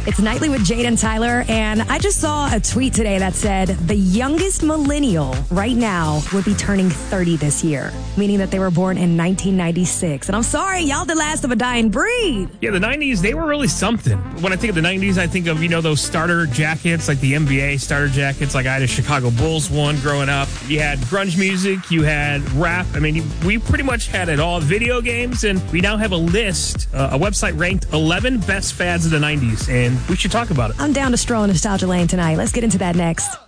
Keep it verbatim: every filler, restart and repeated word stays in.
It's Nightly with Jade and Tyler, and I just saw a tweet today that said the youngest millennial right now would be turning thirty this year, meaning that they were born in nineteen ninety-six. And I'm sorry, y'all the last of a dying breed. Yeah, the nineties, they were really something. When I think of the nineties, I think of, you know, those starter jackets, like the N B A starter jackets, like I had a Chicago Bulls one growing up. You had grunge music, you had rap. I mean, we pretty much had it all. Video games, and we now have a list, uh, a website ranked eleven best fads of the nineties, and we should talk about it. I'm down to stroll in nostalgia lane tonight. Let's get into that next.